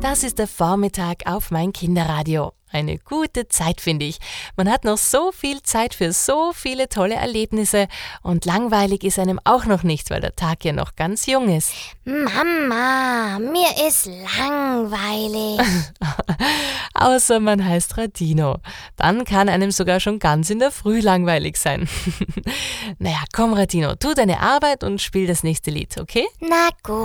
Das ist der Vormittag auf mein Kinderradio. Eine gute Zeit, finde ich. Man hat noch so viel Zeit für so viele tolle Erlebnisse und langweilig ist einem auch noch nicht, weil der Tag ja noch ganz jung ist. Mama, mir ist langweilig. Außer man heißt Radino. Dann kann einem sogar schon ganz in der Früh langweilig sein. Naja, komm Radino, tu deine Arbeit und spiel das nächste Lied, okay? Na gut.